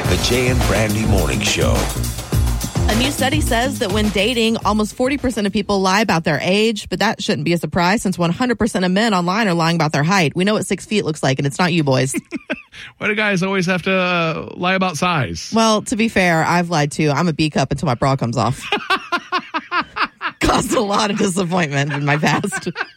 The Jay and Brandy Morning Show. A new study says that when dating, almost 40% of people lie about their age, but that shouldn't be a surprise since 100% of men online are lying about their height. We know what 6 feet looks like, and it's not you boys. Why do guys always have to lie about size? Well, to be fair, I've lied too. I'm a B cup until my bra comes off. Caused a lot of disappointment in my past.